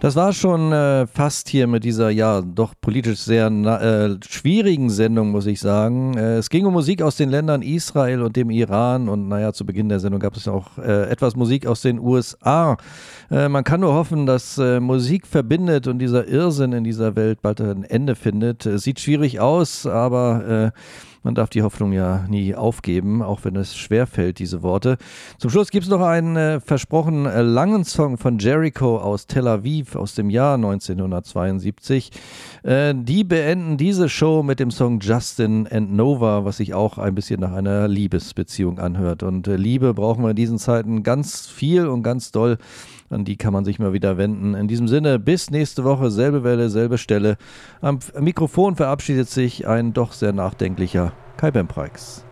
Das war schon fast hier mit dieser, ja, doch politisch sehr schwierigen Sendung, muss ich sagen. Es ging um Musik aus den Ländern Israel und dem Iran und naja, zu Beginn der Sendung gab es ja auch etwas Musik aus den USA. Man kann nur hoffen, dass Musik verbindet und dieser Irrsinn in dieser Welt bald ein Ende findet. Es sieht schwierig aus, aber man darf die Hoffnung ja nie aufgeben, auch wenn es schwerfällt, diese Worte. Zum Schluss gibt es noch einen versprochen langen Song von Jericho aus Tel Aviv aus dem Jahr 1972. Die beenden diese Show mit dem Song Justin and Nova, was sich auch ein bisschen nach einer Liebesbeziehung anhört. Und Liebe brauchen wir in diesen Zeiten ganz viel und ganz doll. An die kann man sich mal wieder wenden. In diesem Sinne, bis nächste Woche, selbe Welle, selbe Stelle. Am Mikrofon verabschiedet sich ein doch sehr nachdenklicher Kai Bempreix.